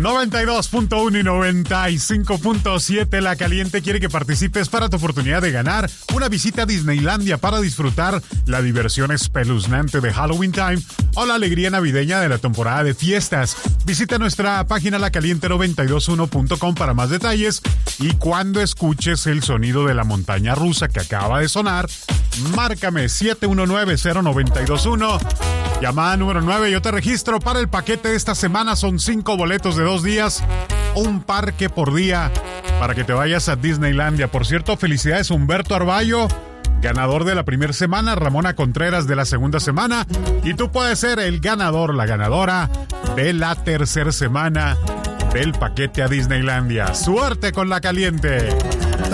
92.1 y 95.7 La Caliente quiere que participes para tu oportunidad de ganar una visita a Disneylandia para disfrutar la diversión espeluznante de Halloween Time o la alegría navideña de la temporada de fiestas. Visita nuestra página lacaliente921.com para más detalles y cuando escuches el sonido de la montaña rusa que acaba de sonar, márcame 719-0921. Llamada número 9, yo te registro para el paquete de esta semana. Son 5 boletos de 2 días, un parque por día para que te vayas a Disneylandia. Por cierto, felicidades Humberto Arballo, ganador de la primera semana, Ramona Contreras de la segunda semana, y tú puedes ser el ganador, la ganadora de la tercera semana del paquete a Disneylandia. ¡Suerte con La Caliente!